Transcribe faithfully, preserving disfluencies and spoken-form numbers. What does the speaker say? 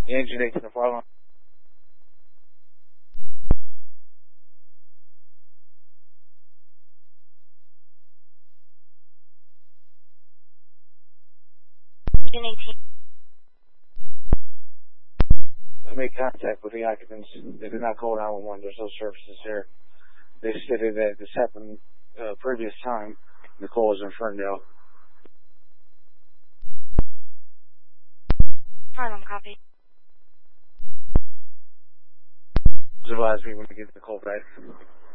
The engine eight to the following. Engine eighteen. I made contact with the occupants. They did not call nine one one. There's no services there. They stated that this happened uh, previous time. The call was in Ferndale. Harlem, copy. Advise me when to get the call back.